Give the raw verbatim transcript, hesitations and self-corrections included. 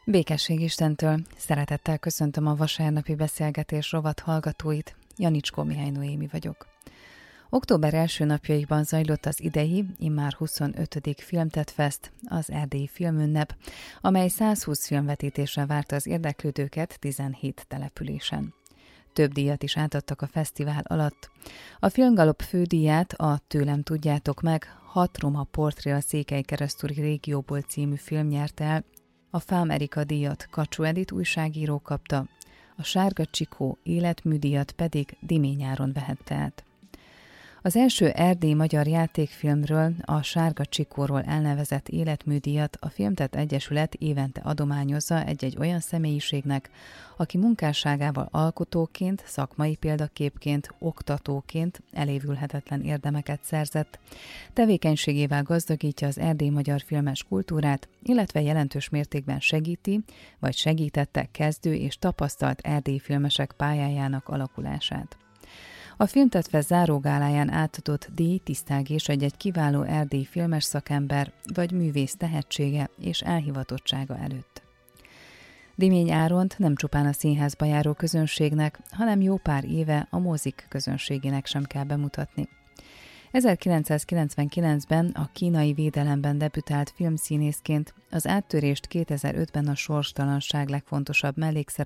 Békesség Istentől, szeretettel köszöntöm a vasárnapi beszélgetés rovat hallgatóit, Janicskó Mihály Noémi vagyok. Október első napjaiban zajlott az idei, immár huszonötödik Filmtetfest, az erdélyi filmünnep, amely százhúsz filmvetítésre várta az érdeklődőket tizenhét településen. Több díjat is átadtak a fesztivál alatt. A Filmgalop fődíját a Tőlem tudjátok meg, hat roma portré a Székelykeresztúri régióból című film nyerte el, a Fám Erika díjat Kacsó Edit újságíró kapta, a Sárga Csikó életműdíjat pedig Dimény Áron vehette át. Az első erdélyi magyar játékfilmről, a Sárga Csikóról elnevezett életműdíjat a Filmtett Egyesület évente adományozza egy-egy olyan személyiségnek, aki munkásságával alkotóként, szakmai példaképként, oktatóként elévülhetetlen érdemeket szerzett, tevékenységével gazdagítja az erdélyi magyar filmes kultúrát, illetve jelentős mértékben segíti, vagy segítette kezdő és tapasztalt erdélyi filmesek pályájának alakulását. A Filmtetfest zárógáláján átadott díj tisztelgés egy-egy kiváló erdélyi filmes szakember vagy művész tehetsége és elhivatottsága előtt. Dimény Áront nem csupán a színházba járó közönségnek, hanem jó pár éve a mozik közönségének sem kell bemutatni. ezerkilencszázkilencvenkilencben a Kínai védelemben debütált filmszínészként, az Áttörést kétezer-ötben a Sorstalanság legfontosabb mellékszereplője